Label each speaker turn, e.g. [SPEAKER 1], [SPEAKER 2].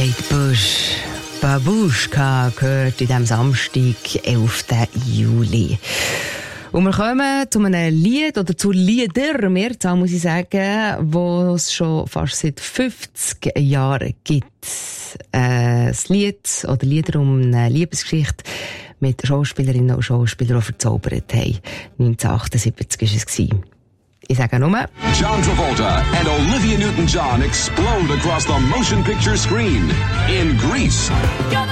[SPEAKER 1] Kate Bush. Babuschka gehört in diesem Samstag, 11. Juli. Und wir kommen zu einem Lied, oder zu Liedern, Mehrzahl muss ich sagen, die es schon fast seit 50 Jahren gibt. Das Lied oder Lieder um eine Liebesgeschichte mit Schauspielerinnen und Schauspielern, die verzaubert haben. 1978 war es. Ich sage nur:
[SPEAKER 2] John Travolta and Olivia Newton-John explode across the motion picture screen in Grease.